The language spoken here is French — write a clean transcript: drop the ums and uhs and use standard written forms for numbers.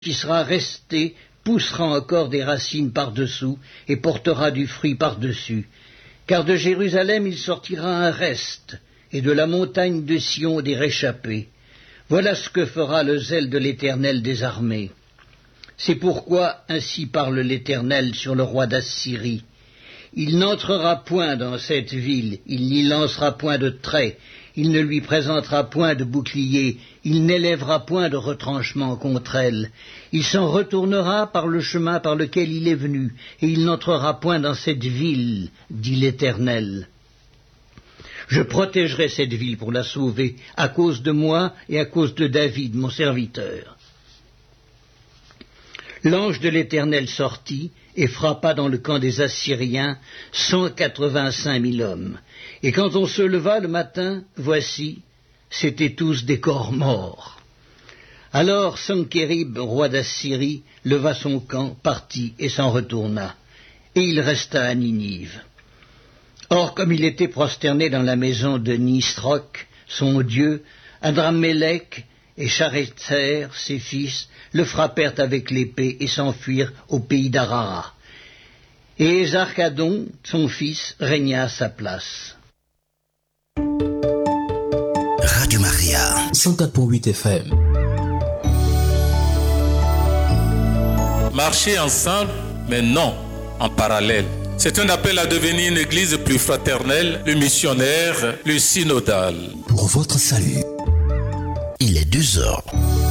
qui sera resté poussera encore des racines par-dessous et portera du fruit par-dessus. Car de Jérusalem il sortira un reste, et de la montagne de Sion des réchappés. Voilà ce que fera le zèle de l'Éternel des armées. C'est pourquoi ainsi parle l'Éternel sur le roi d'Assyrie. Il n'entrera point dans cette ville, il n'y lancera point de trait, il ne lui présentera point de bouclier, il n'élèvera point de retranchement contre elle. Il s'en retournera par le chemin par lequel il est venu, et il n'entrera point dans cette ville, dit l'Éternel. Je protégerai cette ville pour la sauver, à cause de moi et à cause de David, mon serviteur. L'ange de l'Éternel sortit et frappa dans le camp des Assyriens 185 000 hommes. Et quand on se leva le matin, voici, c'étaient tous des corps morts. Alors Sankérib, roi d'Assyrie, leva son camp, partit et s'en retourna. Et il resta à Ninive. Or, comme il était prosterné dans la maison de Nisroch, son dieu, Adrammelech et Charetzer, ses fils, le frappèrent avec l'épée et s'enfuirent au pays d'Arara. Et Esarchadon, son fils, régna à sa place. Radio Maria 104.8 FM. Marcher ensemble, mais non en parallèle. C'est un appel à devenir une église plus fraternelle, le missionnaire, le synodal. Pour votre salut, il est 2 heures.